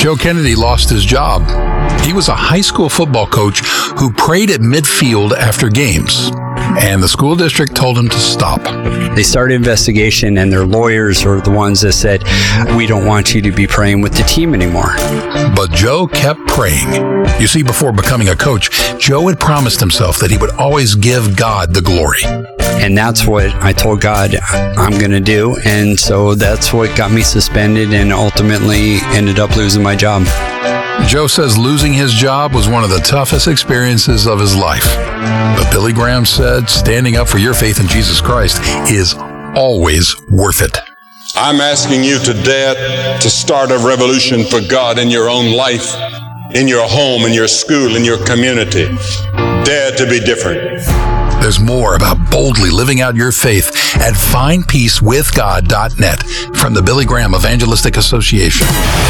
Joe Kennedy lost his job. He was a high school football coach who prayed at midfield after games, and the school district told him to stop. They started an investigation, and their lawyers are the ones that said, we don't want you to be praying with the team anymore. But Joe kept praying. You see, before becoming a coach, Joe had promised himself that he would always give God the glory. And that's what I told God I'm going to do. And so that's what got me suspended and ultimately ended up losing my job. Joe says losing his job was one of the toughest experiences of his life. But Billy Graham said standing up for your faith in Jesus Christ is always worth it. I'm asking you to dare to start a revolution for God in your own life, in your home, in your school, in your community. Dare to be different. There's more about boldly living out your faith at findpeacewithgod.net from the Billy Graham Evangelistic Association.